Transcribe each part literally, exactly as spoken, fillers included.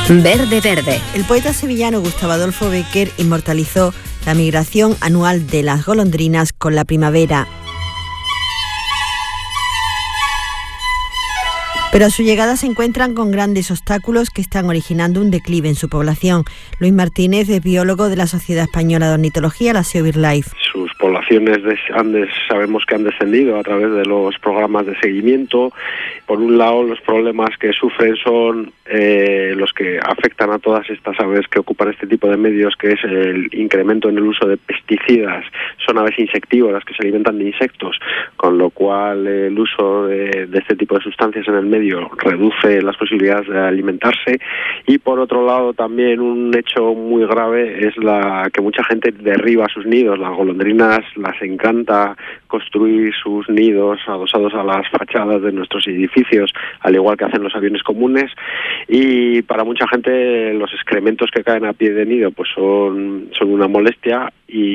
Verde Verde. El poeta sevillano Gustavo Adolfo Bécquer inmortalizó la migración anual de las golondrinas con la primavera. Pero a su llegada se encuentran con grandes obstáculos que están originando un declive en su población. Luis Martínez es biólogo de la Sociedad Española de Ornitología, la SEO BirdLife. Sus poblaciones de, han des, sabemos que han descendido a través de los programas de seguimiento. Por un lado, los problemas que sufren son eh, los que afectan a todas estas aves que ocupan este tipo de medios, que es el incremento en el uso de pesticidas. Son aves insectívoras que se alimentan de insectos, con lo cual eh, el uso de, de este tipo de sustancias en el medio reduce las posibilidades de alimentarse. Y por otro lado, también un hecho muy grave es la que mucha gente derriba sus nidos. Las golondrinas las encanta construir sus nidos adosados a las fachadas de nuestros edificios, al igual que hacen los aviones comunes, y para mucha gente los excrementos que caen a pie de nido pues son, son una molestia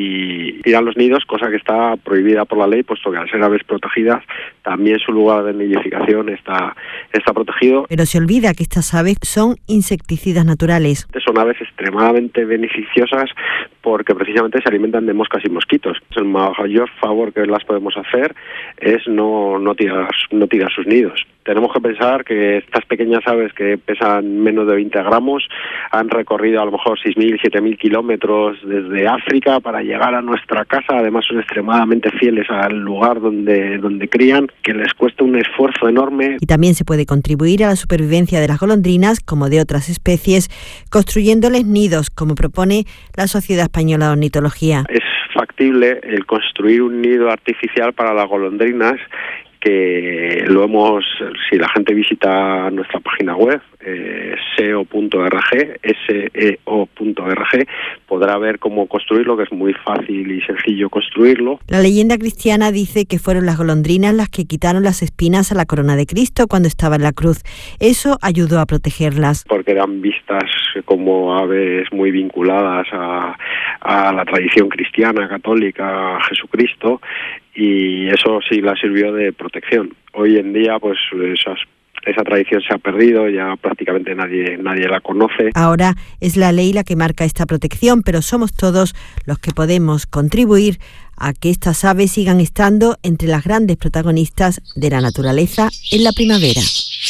y tiran los nidos, cosa que está prohibida por la ley, puesto que al ser aves protegidas también su lugar de nidificación está, está protegido. Pero se olvida que estas aves son insecticidas naturales. Son aves extremadamente beneficiosas porque precisamente se alimentan de moscas y mosquitos. El mayor favor que las podemos hacer es no, no, tirar, no tirar sus nidos. Tenemos que pensar que estas pequeñas aves que pesan menos de veinte gramos han recorrido a lo mejor seis mil, siete mil kilómetros desde África para llegar a nuestra casa. Además son extremadamente fieles al lugar donde, donde crían, que les cuesta un esfuerzo enorme. Y también se puede contribuir a la supervivencia de las golondrinas, como de otras especies, construyéndoles nidos, como propone la Sociedad Española de Ornitología. Es factible el construir un nido artificial para las golondrinas, que lo hemos, si la gente visita nuestra página web, eh, seo punto org, S E O punto org, podrá ver cómo construirlo, que es muy fácil y sencillo construirlo. La leyenda cristiana dice que fueron las golondrinas las que quitaron las espinas a la corona de Cristo cuando estaba en la cruz. Eso ayudó a protegerlas. Porque eran vistas como aves muy vinculadas a, a la tradición cristiana, católica, a Jesucristo, y eso sí la sirvió de protección. Hoy en día pues esas, esa tradición se ha perdido, ya prácticamente nadie, nadie la conoce. Ahora es la ley la que marca esta protección, pero somos todos los que podemos contribuir a que estas aves sigan estando entre las grandes protagonistas de la naturaleza en la primavera.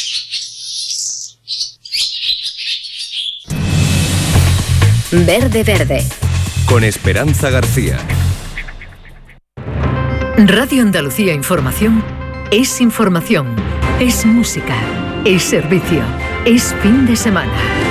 Verde Verde. Con Esperanza García. Radio Andalucía Información es información, es música, es servicio, es fin de semana.